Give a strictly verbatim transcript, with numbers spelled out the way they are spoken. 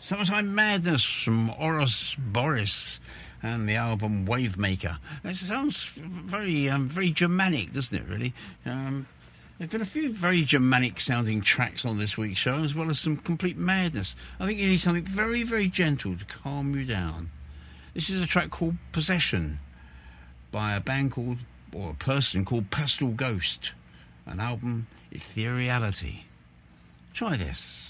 Summertime Madness from Oros Boris and the album Wavemaker. It sounds very um, very Germanic, doesn't it, really? Um, there have been a few very Germanic-sounding tracks on this week's show, as well as some complete madness. I think you need something very, very gentle to calm you down. This is a track called Possession by a band called, or a person called Pastel Ghost, an album Ethereality. Try this.